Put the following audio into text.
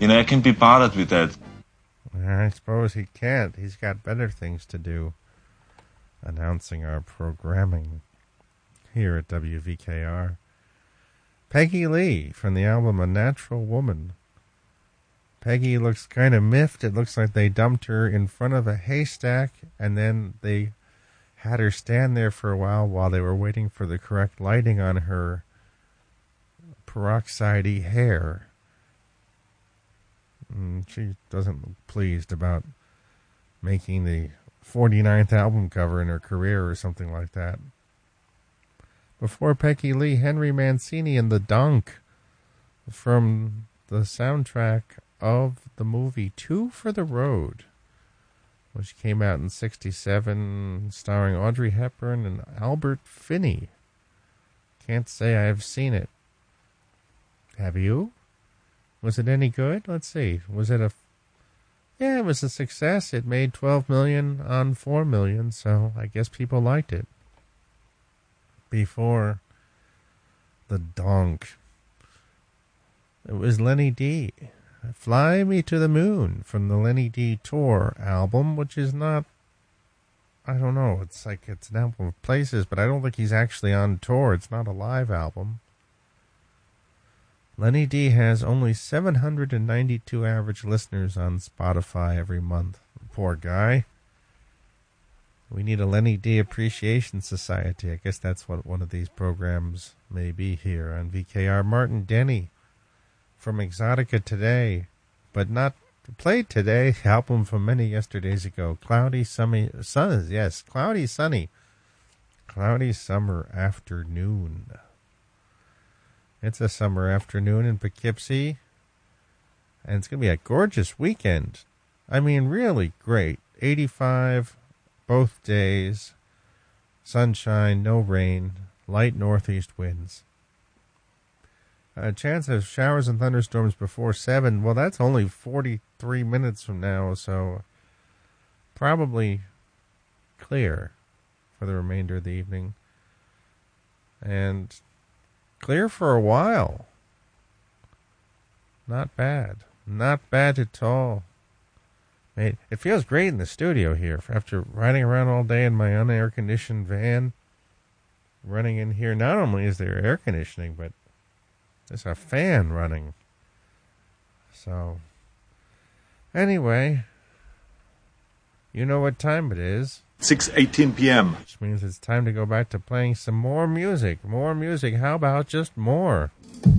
I can be bothered with that. I suppose he can't. He's got better things to do. Announcing our programming here at WVKR. Peggy Lee from the album A Natural Woman. Peggy looks kind of miffed. It looks like they dumped her in front of a haystack, and then they had her stand there for a while they were waiting for the correct lighting on her peroxide-y hair. She doesn't look pleased about making the 49th album cover in her career or something like that. Before Peggy Lee, Henry Mancini and the Dunk from the soundtrack of the movie Two for the Road, which came out in 1967, starring Audrey Hepburn and Albert Finney. Can't say I've seen it. Have you? Was it any good? Let's see. Was it Yeah, it was a success. It made $12 million on $4 million, so I guess people liked it. Before the Donk, it was Lenny D. Fly Me to the Moon from the Lenny D Tour album, which is not, I don't know, it's like it's an album of places, but I don't think he's actually on tour. It's not a live album. Lenny D has only 792 average listeners on Spotify every month. Poor guy. We need a Lenny D Appreciation Society. I guess that's what one of these programs may be here on VKR. Martin Denny from Exotica Today, but not played today. Album from many yesterdays ago. Cloudy, sunny, cloudy, sunny. Cloudy summer afternoon. It's a summer afternoon in Poughkeepsie, and it's going to be a gorgeous weekend. I mean, really great. 85 both days, sunshine, no rain, light northeast winds. A chance of showers and thunderstorms before 7. Well, that's only 43 minutes from now, so probably clear for the remainder of the evening. And clear for a while. Not bad. Not bad at all. It feels great in the studio here. After riding around all day in my unair-conditioned van, running in here, not only is there air conditioning, but there's a fan running. So, anyway, you know what time it is. 6:18 p.m. Which means it's time to go back to playing some more music. More music. How about just more?